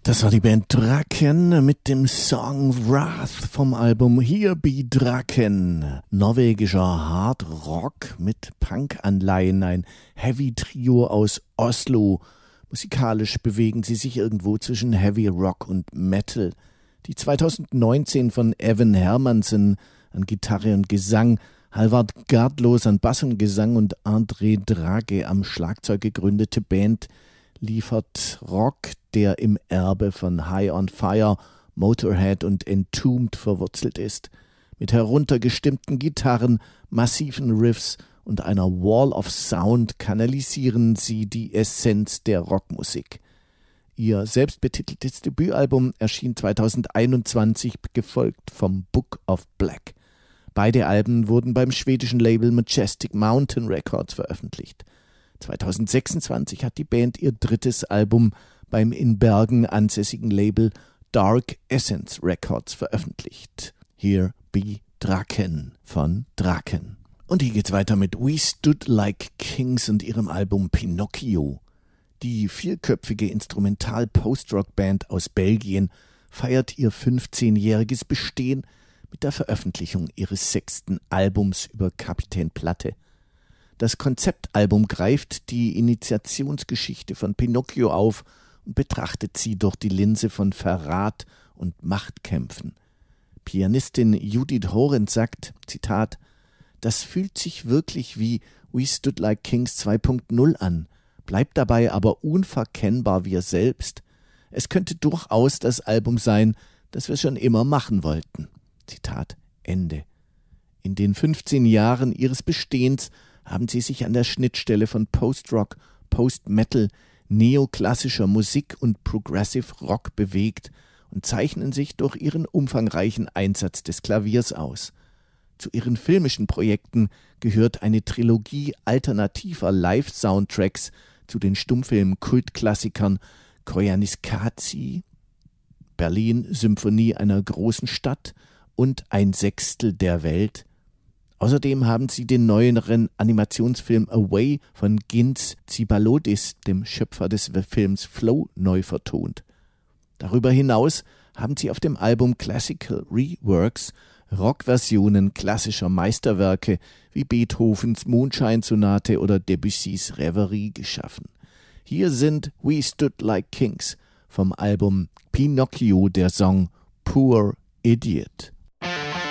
Das war die Band Draken mit dem Song Wrath vom Album Here Be Draken. Norwegischer Hard Rock mit Punk-Anleihen, ein Heavy-Trio aus Oslo. Musikalisch bewegen sie sich irgendwo zwischen Heavy Rock und Metal. Die 2019 von Evan Hermansen an Gitarre und Gesang, Halvard Gardlos an Bass und Gesang und André Drage am Schlagzeug gegründete Band liefert Rock, der im Erbe von High on Fire, Motorhead und Entombed verwurzelt ist. Mit heruntergestimmten Gitarren, massiven Riffs und einer Wall of Sound kanalisieren sie die Essenz der Rockmusik. Ihr selbstbetiteltes Debütalbum erschien 2021, gefolgt vom Book of Black. Beide Alben wurden beim schwedischen Label Majestic Mountain Records veröffentlicht. 2026 hat die Band ihr drittes Album beim in Bergen ansässigen Label Dark Essence Records veröffentlicht. Here Be Draken von Draken. Und hier geht's weiter mit We Stood Like Kings und ihrem Album Pinocchio. Die vierköpfige Instrumental-Post-Rock-Band aus Belgien feiert ihr 15-jähriges Bestehen mit der Veröffentlichung ihres 6. Albums über Kapitän Platte. Das Konzeptalbum greift die Initiationsgeschichte von Pinocchio auf und betrachtet sie durch die Linse von Verrat und Machtkämpfen. Pianistin Judith Horend sagt, Zitat, das fühlt sich wirklich wie We Stood Like Kings 2.0 an, bleibt dabei aber unverkennbar wir selbst. Es könnte durchaus das Album sein, das wir schon immer machen wollten. Zitat Ende. In den 15 Jahren ihres Bestehens haben sie sich an der Schnittstelle von Post-Rock, Post-Metal, neoklassischer Musik und Progressive Rock bewegt und zeichnen sich durch ihren umfangreichen Einsatz des Klaviers aus. Zu ihren filmischen Projekten gehört eine Trilogie alternativer Live-Soundtracks zu den Stummfilm-Kultklassikern Koyaanisqatsi, Berlin, Symphonie einer großen Stadt und Ein Sechstel der Welt. Außerdem haben sie den neueren Animationsfilm Away von Gins Tsibalodis, dem Schöpfer des Films Flow, neu vertont. Darüber hinaus haben sie auf dem Album Classical Reworks Rockversionen klassischer Meisterwerke wie Beethovens Mondscheinsonate oder Debussys Reverie geschaffen. Hier sind We Stood Like Kings vom Album Pinocchio der Song Poor Idiot.